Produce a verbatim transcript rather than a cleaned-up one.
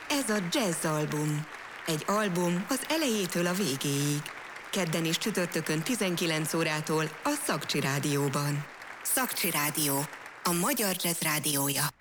Ez a Jazz Album. Egy album az elejétől a végéig. Kedden és csütörtökön tizenkilenc órától a Szakcsi Rádióban. Szakcsi Rádió, a magyar jazz rádiója.